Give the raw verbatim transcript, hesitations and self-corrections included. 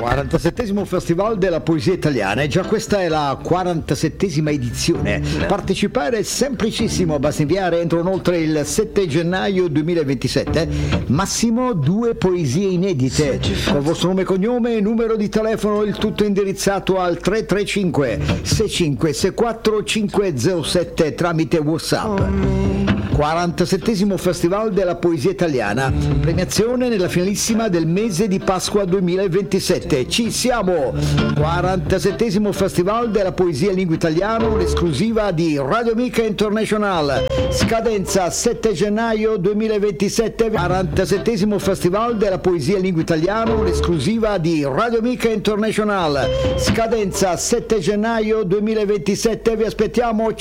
quarantasettesimo Festival della Poesia Italiana e già questa è la quarantasettesima edizione. Partecipare è semplicissimo, basta inviare entro non oltre il sette gennaio duemilaventisette massimo due poesie inedite con il vostro nome e cognome e numero di telefono, il tutto indirizzato al tre tre cinque sei cinque sei quattro cinque zero sette tramite WhatsApp. quarantasettesimo Festival della Poesia Italiana, premiazione nella finalissima del mese di Pasqua duemilaventisette. Ci siamo! quarantasettesimo Festival della Poesia in Lingua Italiana, un'esclusiva di Radio Amica International. Scadenza sette gennaio duemilaventisette. quarantasettesimo Festival della Poesia in Lingua Italiana, un'esclusiva di Radio Amica International. Scadenza sette gennaio duemilaventisette. Vi aspettiamo.